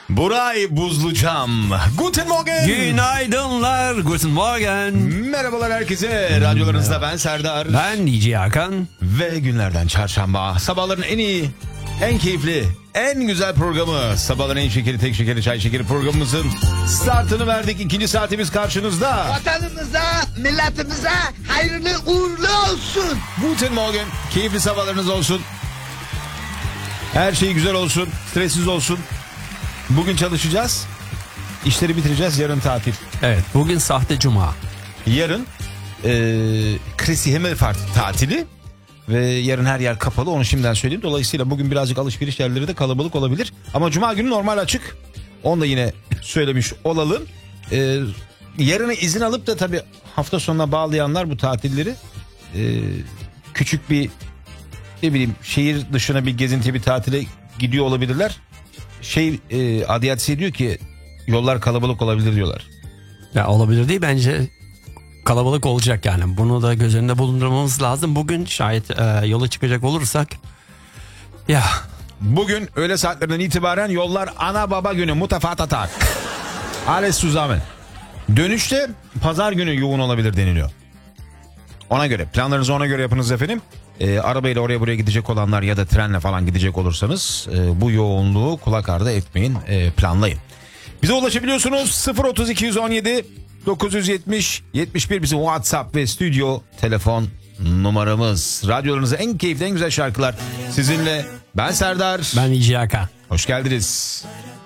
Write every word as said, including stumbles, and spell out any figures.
Buray Buzlucam. Guten Morgen. Günaydınlar. Guten Morgen. Merhabalar herkese. Radyolarınızda ben Serdar. Ben D J Hakan. Ve günlerden çarşamba. Sabahların en iyi, en keyifli, en güzel programı. Sabahların en şekeri, tek şekeri, çay şekeri programımızın startını verdik. İkinci saatimiz karşınızda. Vatanımıza, milletimize hayırlı uğurlu olsun. Guten Morgen. Keyifli sabahlarınız olsun. Her şey güzel olsun. Stressiz olsun. Bugün çalışacağız. İşleri bitireceğiz. Yarın tatil. Evet, bugün sahte cuma. Yarın e, Chrissy Himmelfahrt tatili. Ve yarın her yer kapalı, onu şimdiden söyleyeyim. Dolayısıyla bugün birazcık alışveriş yerleri de kalabalık olabilir. Ama cuma günü normal açık. Onu da yine söylemiş olalım. Ee, yarına izin alıp da tabii hafta sonuna bağlayanlar bu tatilleri e, küçük bir, ne bileyim, şehir dışına bir gezinti, bir tatile gidiyor olabilirler. Şey e, Adiyatsi diyor ki yollar kalabalık olabilir diyorlar. Ya olabilir değil, bence kalabalık olacak yani. Bunu da göz önünde bulundurmamız lazım. Bugün şayet e, yola çıkacak olursak ya Bugün öğle saatlerinden itibaren yollar ana baba günü mutafatatak. Alles zusammen. Dönüşte pazar günü yoğun olabilir deniliyor. Ona göre planlarınızı ona göre yapınız efendim. E, arabayla oraya buraya gidecek olanlar ya da trenle falan gidecek olursanız e, bu yoğunluğu kulak ardı etmeyin, e, planlayın. Bize ulaşabiliyorsunuz sıfır otuz iki on yedi dokuz yüz yetmiş yetmiş bir bizim WhatsApp ve stüdyo telefon numaramız. Radyolarınızda en keyifli, en güzel şarkılar sizinle. Ben Serdar. ben D J Hakan. Hoş geldiniz.